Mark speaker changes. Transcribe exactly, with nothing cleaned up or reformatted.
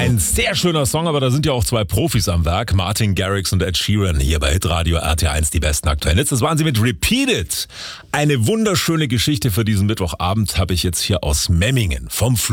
Speaker 1: Ein sehr schöner Song, aber da sind ja auch zwei Profis am Werk. Martin Garrix und Ed Sheeran hier bei Hitradio R T eins, die besten aktuellen Hits. Das waren sie mit Repeat It. Eine wunderschöne Geschichte für diesen Mittwochabend habe ich jetzt hier aus Memmingen vom